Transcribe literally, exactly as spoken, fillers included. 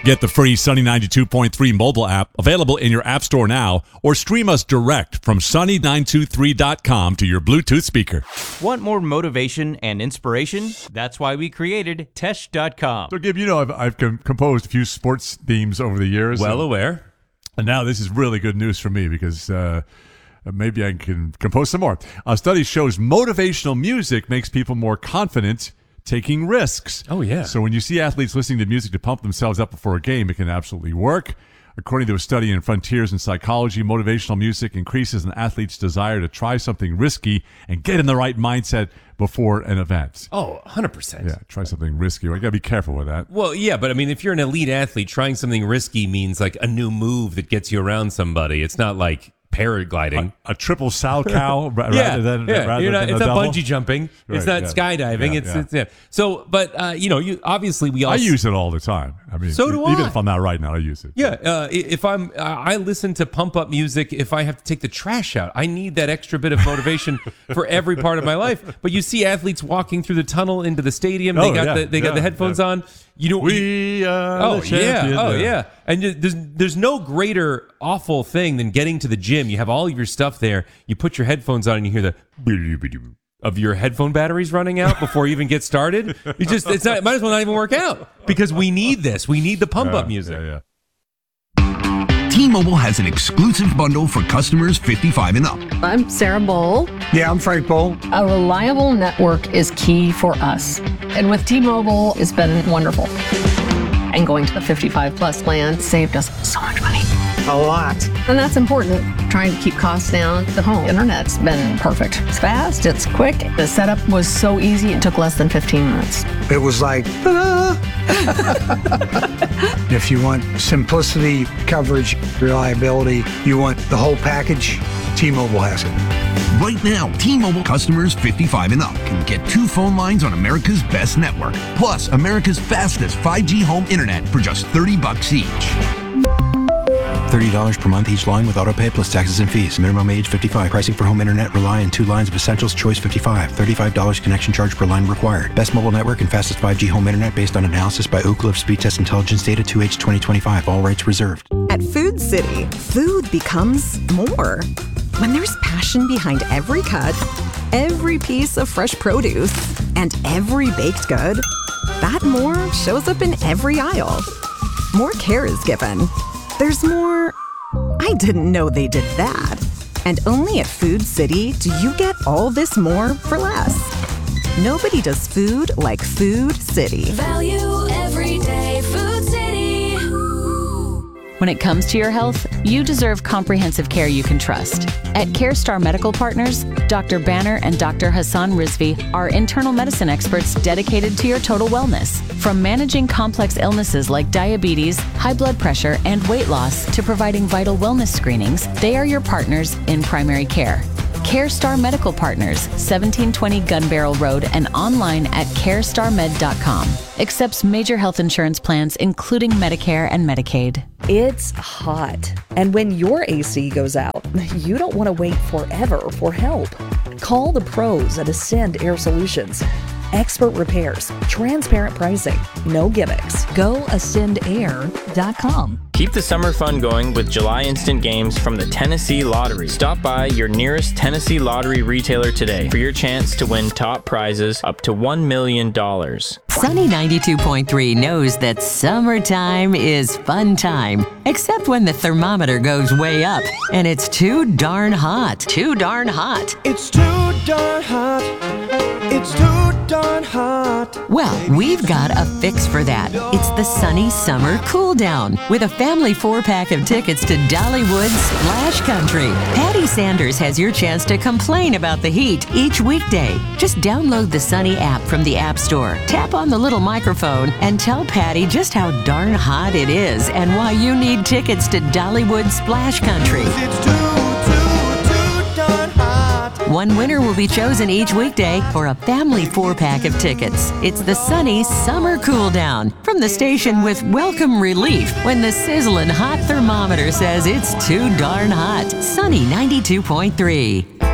Get the free Sunny ninety-two point three mobile app available in your app store now, or stream us direct from sunny nine two three dot com to your Bluetooth speaker. Want more motivation and inspiration? That's why we created Tesh dot com. So, Gib, you know I've, I've com- composed a few sports themes over the years. Well and, aware. And now this is really good news for me because uh, maybe I can compose some more. A study shows motivational music makes people more confident taking risks. Oh, yeah. So when you see athletes listening to music to pump themselves up before a game, it can absolutely work. According to a study in Frontiers in Psychology, motivational music increases an athlete's desire to try something risky and get in the right mindset before an event. Oh, one hundred percent. Yeah, try something risky. I got to be careful with that. Well, yeah, but I mean, if you're an elite athlete, trying something risky means like a new move that gets you around somebody. It's not like paragliding. A, a triple sow cow rather yeah, than, yeah. rather You're not, than it's a not double. bungee jumping. Right, it's not yeah. skydiving. Yeah, it's, yeah. it's yeah. So, but uh, you know, you obviously we all I use it all the time. I mean, So do even I. if I'm not writing it, I use it. Yeah, uh, if I'm, uh, I listen to pump up music if I have to take the trash out. I need that extra bit of motivation for every part of my life. But you see athletes walking through the tunnel into the stadium. They Oh, got yeah, the they got yeah, the headphones yeah. on. You know, We are oh the yeah, champion. oh yeah. And you- there's there's no greater awful thing than getting to the gym. You have all of your stuff there. You put your headphones on and you hear the of your headphone batteries running out before you even get started. You just it's not it might as well not even work out because we need this. We need the pump up Yeah, music. Yeah, yeah. T-Mobile has an exclusive bundle for customers fifty-five and up. I'm Sarah Bowl. Yeah, I'm Frank Bowl. A reliable network is key for us. And with T-Mobile, it's been wonderful. And going to the fifty-five plus plan saved us so much money. A lot. And that's important, trying to keep costs down. The home internet's been perfect. It's fast, it's quick. The setup was so easy, it took less than fifteen minutes. It was like, ta-da! If you want simplicity, coverage, reliability, you want the whole package, T-Mobile has it. Right now, T-Mobile customers fifty-five and up can get two phone lines on America's best network, plus America's fastest five G home internet for just thirty bucks each. thirty dollars per month each line with autopay plus taxes and fees. Minimum age fifty-five. Pricing for home internet rely on two lines of Essentials Choice fifty-five. thirty-five dollars connection charge per line required. Best mobile network and fastest five G home internet based on analysis by Ookla of Speed Test Intelligence data two H twenty twenty-five. All rights reserved. At Food City, food becomes more. When there's passion behind every cut, every piece of fresh produce, and every baked good, that more shows up in every aisle. More care is given. There's more, I didn't know they did that. And only at Food City do you get all this more for less. Nobody does food like Food City. Value every day, Food City. When it comes to your health, you deserve comprehensive care you can trust. At CareStar Medical Partners, Doctor Banner and Doctor Hassan Rizvi are internal medicine experts dedicated to your total wellness. From managing complex illnesses like diabetes, high blood pressure, and weight loss to providing vital wellness screenings, they are your partners in primary care. CareStar Medical Partners, seventeen twenty Gun Barrel Road, and online at care star med dot com. Accepts major health insurance plans, including Medicare and Medicaid. It's hot, and when your A C goes out, you don't want to wait forever for help. Call the pros at Ascend Air Solutions. Expert repairs, transparent pricing, no gimmicks. Go ascend air dot com. Keep the summer fun going with July Instant Games from the Tennessee Lottery. Stop by your nearest Tennessee Lottery retailer today for your chance to win top prizes up to one million dollars. Sunny ninety-two point three knows that summertime is fun time, except when the thermometer goes way up and it's too darn hot. Too darn hot. It's too darn hot. It's too darn hot. Well, we've got a fix for that. It's the Sunny Summer Cool Down with a family four-pack of tickets to Dollywood Splash Country. Patty Sanders has your chance to complain about the heat each weekday. Just download the Sunny app from the App Store, tap on the little microphone, and tell Patty just how darn hot it is and why you need tickets to Dollywood Splash Country. It's too, too, too darn hot. One winner will be chosen each weekday for a family four-pack of tickets. It's the Sunny Summer Cool Down from the station with welcome relief when the sizzling hot thermometer says it's too darn hot. Sunny ninety-two point three.